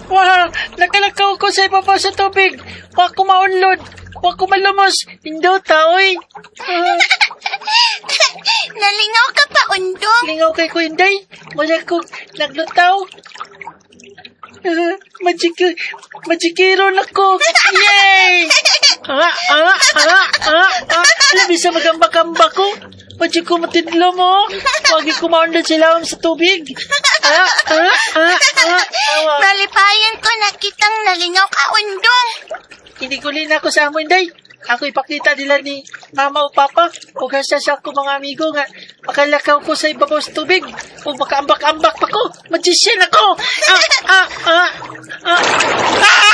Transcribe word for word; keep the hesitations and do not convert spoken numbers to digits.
Wah, nakalakaw ko sa ibabaw sa tubig. Wa ko maunlod. Wa ko malumos. Indot, oy. Uh, Nalingaw ka pa, Undong. lingaw kay ko, Inday. Wala ko naglutaw. Uh, magic, magikiron ako. Yay! Ah, ah, ah, ah, ah. Alam, bisa magambak-ambak ko. Magic ko matidlo mo. Wagi ko maunlod sila sa tubig. Ah, ah, ah, ah. Awa. Nalipayan ko nakitang nalingaw ka, Undong. Hindi ko lina ko sa amo, Inday. Ako ipakita nila ni mama o papa o gasasya ko mga amigo nga makalakaw ko sa ibabaw sa tubig o makaambak-ambak pa ko. Magician ako! Ah, ah, ah, ah, ah!